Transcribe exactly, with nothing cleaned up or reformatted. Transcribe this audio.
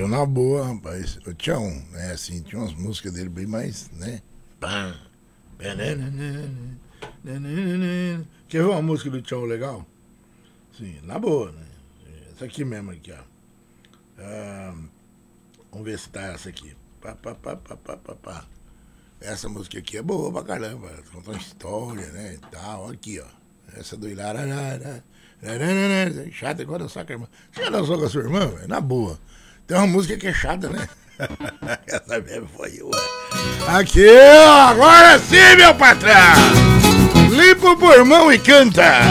na boa, rapaz. O Tião, né, assim, tinha umas músicas dele bem mais, né? Pam, quer ver uma música do Tião legal? Sim, na boa, né? Essa aqui mesmo, aqui, ó. Ah, vamos ver se tá essa aqui. Pá, pá, pá, pá, pá, pá, pá. Essa música aqui é boa pra caramba. Conta uma história, né? E tal. Aqui, ó. Essa do Ilararara. Chata igual dançar com a irmã. Você já dançou com a sua irmã, velho? Na boa. Tem uma música que é chata, né? Essa mesmo foi eu. Aqui, ó. Agora sim, meu patrão. Limpa o pulmão e canta.